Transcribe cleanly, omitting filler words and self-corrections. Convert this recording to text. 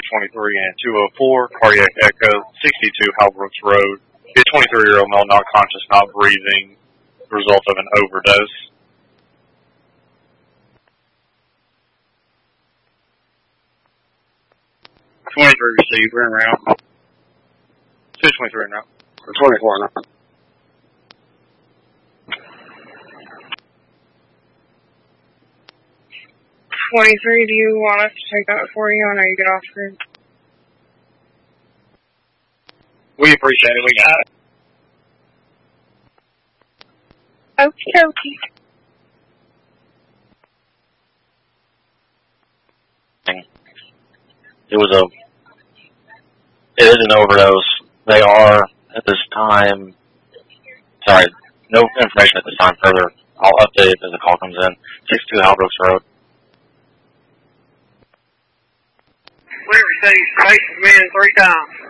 623 and 204, cardiac echo, 62 Halbrooks Road. A 23-year-old male not conscious, not breathing, result of an overdose. Received, we're in route. 223 in route. 24 in route. $23, do you want us to take that for you, or no, you get off grid? We appreciate it, we got it. Okie dokie. It is an overdose. They are, at this time, no information at this time further. I'll update as the call comes in. 62 Halbrooks Road. We received patient men 3 times.